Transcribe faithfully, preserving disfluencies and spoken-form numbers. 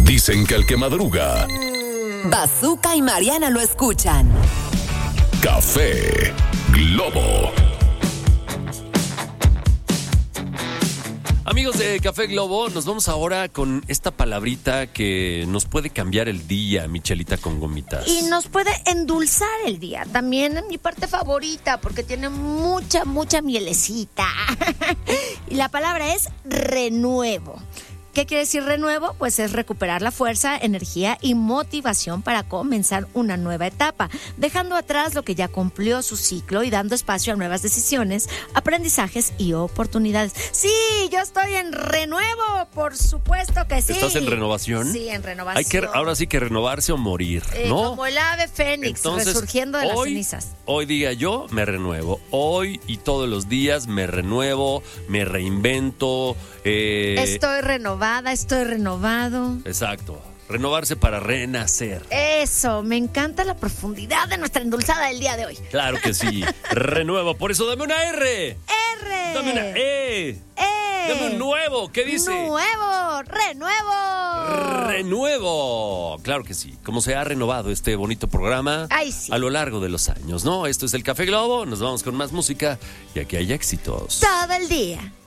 Dicen que el que madruga, Bazooka y Mariana lo escuchan. Café Globo. Amigos de Café Globo, nos vamos ahora con esta palabrita que nos puede cambiar el día, Michelita con gomitas. Y nos puede endulzar el día. También es mi parte favorita porque tiene mucha, mucha mielecita. Y la palabra es renuevo. ¿Qué quiere decir renuevo? Pues es recuperar la fuerza, energía y motivación para comenzar una nueva etapa, dejando atrás lo que ya cumplió su ciclo y dando espacio a nuevas decisiones, aprendizajes y oportunidades. Sí, yo estoy en renuevo, por supuesto que sí. ¿Estás en renovación? Sí, en renovación. Hay que ahora sí que renovarse o morir, eh, ¿no? Como el ave fénix, Entonces, resurgiendo de hoy, las cenizas. Hoy día yo me renuevo. Hoy y todos los días me renuevo, me reinvento. Eh, Estoy renovada, estoy renovado. Exacto. Renovarse para renacer. Eso, me encanta la profundidad de nuestra endulzada del día de hoy. Claro que sí. Renuevo. Por eso dame una R. R. Dame una E. E. Dame un nuevo. ¿Qué dice? Nuevo. Renuevo. Renuevo. Claro que sí. Como se ha renovado este bonito programa Ay, sí. a lo largo de los años, ¿no? Esto es el Café Globo. Nos vamos con más música y aquí hay éxitos. Todo el día.